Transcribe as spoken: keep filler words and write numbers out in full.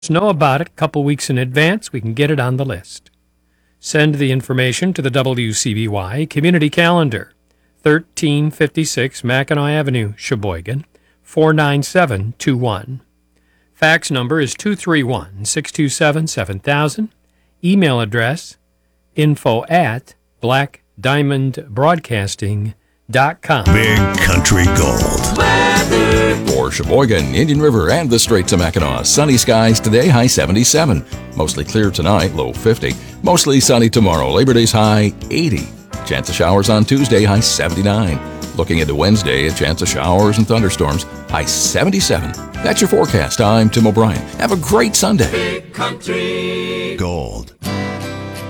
know about it a couple weeks in advance, we can get it on the list. Send the information to the W C B Y Community Calendar, thirteen fifty-six Mackinac Avenue, Sheboygan, four nine seven two one. Fax number is two three one, six two seven, seven thousand. Email address, info at black diamond broadcasting dot com. Big Country Gold. For Sheboygan, Indian River, and the Straits of Mackinac, sunny skies today, high seventy-seven. Mostly clear tonight, low fifty. Mostly sunny tomorrow, Labor Day's high eighty. Chance of showers on Tuesday, high seventy-nine. Looking into Wednesday, a chance of showers and thunderstorms, high seventy-seven. That's your forecast. I'm Tim O'Brien. Have a great Sunday. Big Country Gold.